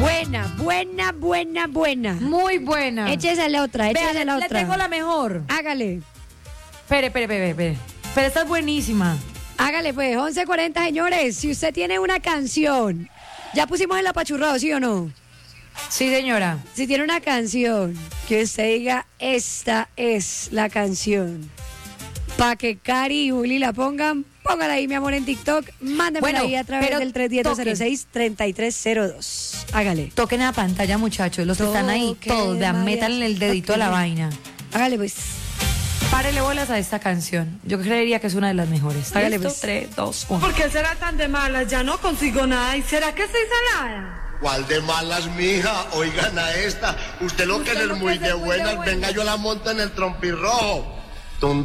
Buena. Muy buena. Échese la otra, Vea, la le otra. tengo la mejor. Hágale. Espere. Pero esta es buenísima. Hágale pues, 11:40, señores. Si usted tiene una canción, ya pusimos el apachurrado, ¿sí o no? Sí, señora. Si tiene una canción que usted diga, esta es la canción, para que Cari y Juli la pongan, póngala ahí, mi amor, en TikTok. Mándemela ahí a través del 310-206-3302. Hágale. Toquen a la pantalla, muchachos. Los que están ahí, todos. Vean, métanle el dedito a la vaina. Hágale pues. Párele bolas a esta canción. Yo creería que es una de las mejores. Hágale, ¿Listo? pues. 3, 2, 1. ¿Por qué será tan de malas? Ya no consigo nada. ¿Y será que estoy salada? ¿Cuál de malas, mija? Oigan a esta. Usted lo que es muy de buenas. Venga, yo la monto en el trompirrojo. Tum,